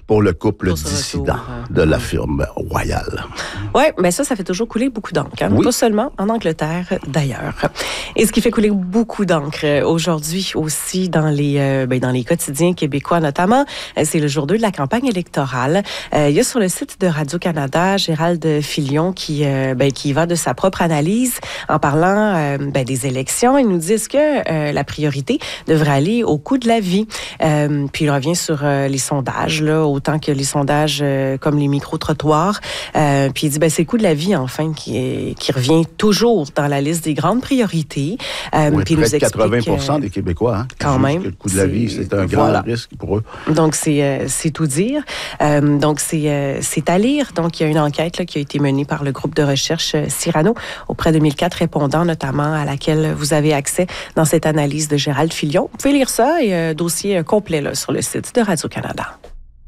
pour le couple Pour ce dissident retour, de la firme royale. Oui, mais ça fait toujours couler beaucoup d'encre. Hein? Oui. Pas seulement en Angleterre, d'ailleurs. Et ce qui fait couler beaucoup d'encre aujourd'hui aussi dans les quotidiens québécois notamment, c'est le jour 2 de la campagne électorale. Il y a sur le site de Radio-Canada Gérald Filion qui va de sa propre analyse en parlant des élections. Il nous dit que la priorité devrait aller au coût de la vie. Puis il revient sur les sondages, là, autant que les sondages comme les micro-trottoirs. Puis il dit c'est le coût de la vie, enfin, qui revient toujours dans la liste des grandes priorités. Oui, puis près de nous explique, 80% des Québécois, quand même, que le coût de la vie, c'est un grand risque pour eux. Donc, c'est tout dire. Donc, c'est à lire. Donc, il y a une enquête là, qui a été menée par le groupe de recherche Cyrano auprès de 1004 répondants, notamment, à laquelle vous avez accès dans cette analyse de Gérald Filion. Vous pouvez lire ça et dossier complet là, sur le site de Radio-Canada.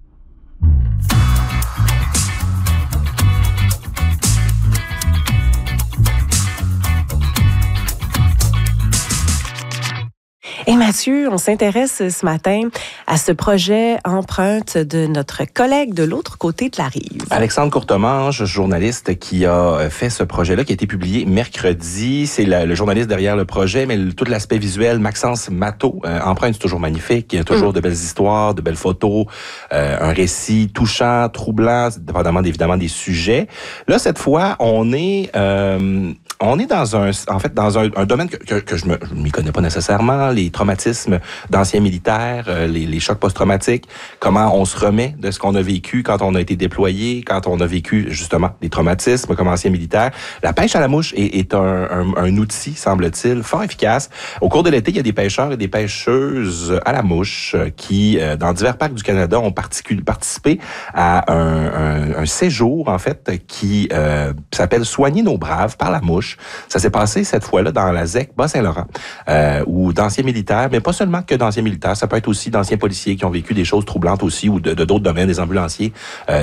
Et Mathieu, on s'intéresse ce matin à ce projet empreinte de notre collègue de l'autre côté de la rive. Alexandre Courtemanche, journaliste qui a fait ce projet-là, qui a été publié mercredi. C'est le journaliste derrière le projet, mais tout l'aspect visuel, Maxence Matteau. Empreinte, c'est toujours magnifique. Il y a toujours de belles histoires, de belles photos, un récit touchant, troublant, dépendamment évidemment des sujets. Là, cette fois, on est dans un domaine que je m'y connais pas nécessairement, les traumatismes d'anciens militaires, les chocs post-traumatiques, comment on se remet de ce qu'on a vécu quand on a été déployé, quand on a vécu justement des traumatismes comme ancien militaire. La pêche à la mouche est un outil, semble-t-il, fort efficace. Au cours de l'été, il y a des pêcheurs et des pêcheuses à la mouche qui, dans divers parcs du Canada, ont participé à un séjour, en fait, qui s'appelle « Soigner nos braves par la mouche ». Ça s'est passé cette fois-là dans la ZEC Bas-Saint-Laurent, où d'anciens militaires, mais pas seulement que d'anciens militaires, ça peut être aussi d'anciens policiers qui ont vécu des choses troublantes aussi, ou de d'autres domaines, des ambulanciers,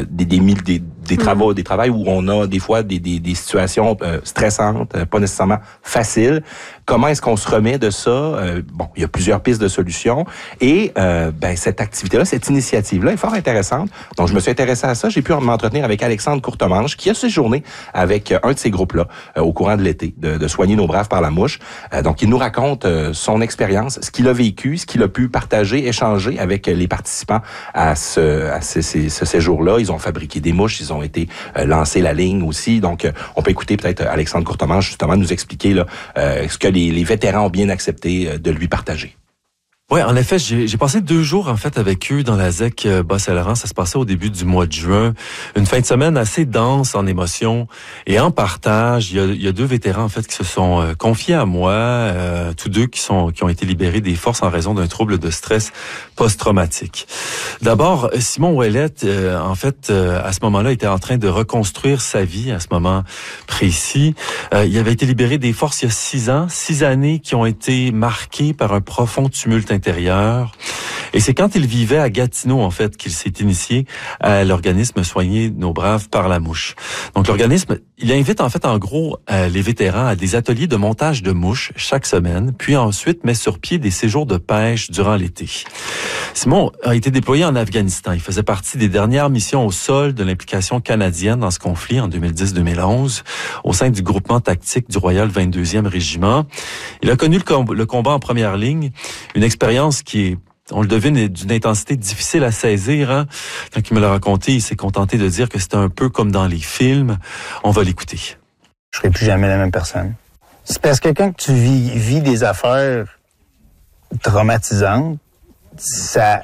des travails où on a des fois des situations stressantes, pas nécessairement faciles. Comment est-ce qu'on se remet de ça? Il y a plusieurs pistes de solutions. Et cette activité-là, cette initiative-là est fort intéressante. Donc, je me suis intéressé à ça. J'ai pu m'entretenir avec Alexandre Courtemanche, qui a séjourné avec un de ces groupes-là au courant de l'été, de soigner nos braves par la mouche. Donc, il nous raconte son expérience, ce qu'il a vécu, ce qu'il a pu partager, échanger avec les participants à ce séjour-là. Ils ont fabriqué des mouches, ils ont été lancer la ligne aussi. Donc, on peut écouter peut-être Alexandre Courtemanche justement nous expliquer là, ce que les vétérans ont bien accepté de lui partager. Oui, en effet, j'ai passé 2 jours en fait avec eux dans la ZEC Bas-Saint-Laurent. Ça se passait au début du mois de juin. Une fin de semaine assez dense en émotions et en partage. Il y a 2 vétérans en fait qui se sont confiés à moi, tous 2 qui ont été libérés des forces en raison d'un trouble de stress post-traumatique. D'abord, Simon Ouellette, en fait, à ce moment-là, était en train de reconstruire sa vie à ce moment précis. Il avait été libéré des forces il y a 6 ans, 6 années qui ont été marquées par un profond tumulte intérieur. Et c'est quand il vivait à Gatineau, en fait, qu'il s'est initié à l'organisme Soigner nos braves par la mouche. Donc, l'organisme, il invite, en fait, en gros, les vétérans à des ateliers de montage de mouches chaque semaine, puis ensuite met sur pied des séjours de pêche durant l'été. Simon a été déployé en Afghanistan. Il faisait partie des dernières missions au sol de l'implication canadienne dans ce conflit en 2010-2011, au sein du groupement tactique du Royal 22e Régiment. Il a connu le combat en première ligne, une expérience qui est, on le devine, d'une intensité difficile à saisir. Hein? Quand il me l'a raconté, il s'est contenté de dire que c'était un peu comme dans les films. On va l'écouter. Je serai plus jamais la même personne. C'est parce que quand tu vis des affaires traumatisantes, ça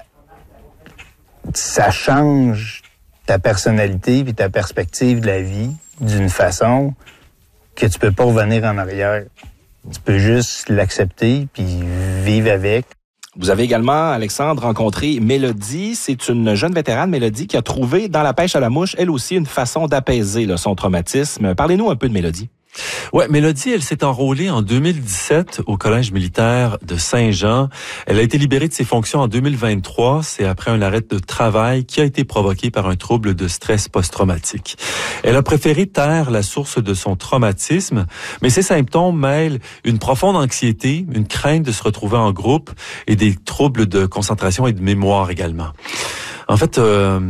change ta personnalité puis ta perspective de la vie d'une façon que tu peux pas revenir en arrière. Tu peux juste l'accepter puis vivre avec. Vous avez également, Alexandre, rencontré Mélodie. C'est une jeune vétérane, Mélodie, qui a trouvé dans la pêche à la mouche, elle aussi, une façon d'apaiser son traumatisme. Parlez-nous un peu de Mélodie. Ouais, Mélodie, elle s'est enrôlée en 2017 au Collège militaire de Saint-Jean. Elle a été libérée de ses fonctions en 2023. C'est après un arrêt de travail qui a été provoqué par un trouble de stress post-traumatique. Elle a préféré taire la source de son traumatisme, mais ces symptômes mêlent une profonde anxiété, une crainte de se retrouver en groupe et des troubles de concentration et de mémoire également. En fait,